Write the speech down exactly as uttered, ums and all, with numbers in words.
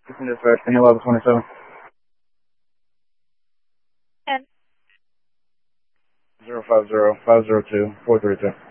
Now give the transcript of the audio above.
Houston dispatch, can you level twenty-seven? ten. zero five zero, five zero two, four three two.